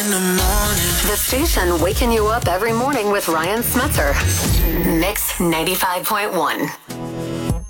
in the morning. The station waking you up every morning with Ryan Smetzer. Mix 95.1.